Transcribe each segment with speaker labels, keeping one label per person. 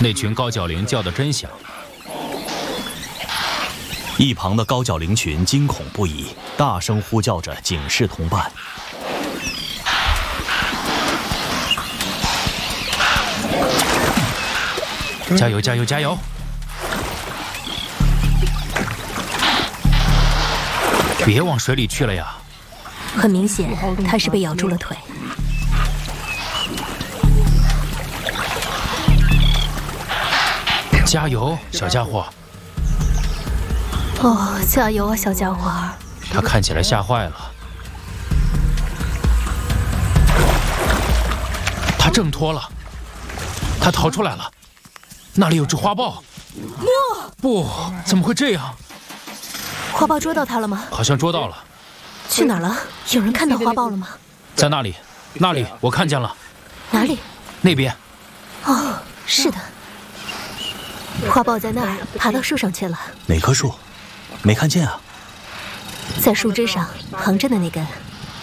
Speaker 1: 那群高角羚叫得真响。
Speaker 2: 一旁的高角羚群惊恐不已，大声呼叫着警示同伴。
Speaker 1: 加油！加油！加油！别往水里去了呀！
Speaker 3: 很明显，他是被咬住了腿。
Speaker 1: 加油，小家伙！
Speaker 3: 哦，加油啊，小家伙！
Speaker 1: 他看起来吓坏了。他挣脱了，他逃出来了。那里有只花豹。不，怎么会这样？
Speaker 3: 花豹捉到他了吗？
Speaker 1: 好像捉到了。
Speaker 3: 去哪儿了？有人看到花豹了吗？
Speaker 1: 在那里，那里我看见了。
Speaker 3: 哪里？
Speaker 1: 那边。
Speaker 3: 哦，是的。花豹在那儿，爬到树上去了。
Speaker 2: 哪棵树？没看见啊。
Speaker 3: 在树枝上横着的那根。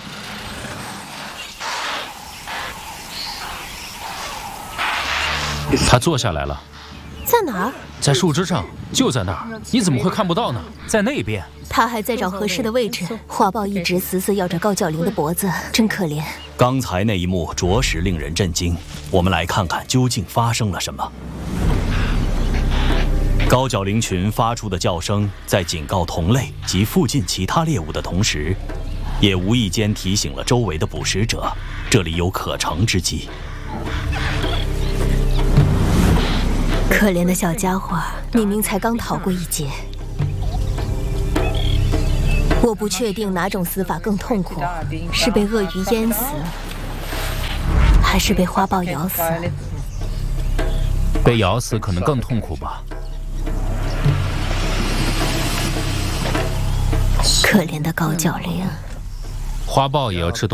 Speaker 1: 他坐下来了。
Speaker 3: 在哪儿？
Speaker 1: 在树枝上，就在那儿。你怎么会看不到呢？在那边。
Speaker 3: 他还在找合适的位置。花豹一直死死咬着高角羚的脖子，真可怜。
Speaker 2: 刚才那一幕着实令人震惊。我们来看看究竟发生了什么。高角羚群发出的叫声，在警告同类及附近其他猎物的同时，也无意间提醒了周围的捕食者，这里有可乘之机。
Speaker 3: 可怜的小家伙，明明才刚逃过一劫。我不确定哪种死法更痛苦，是被鳄鱼淹死，还是被花豹咬死。
Speaker 1: 被咬死可能更痛苦吧。
Speaker 3: 可怜的高角羚，
Speaker 1: 花豹也要吃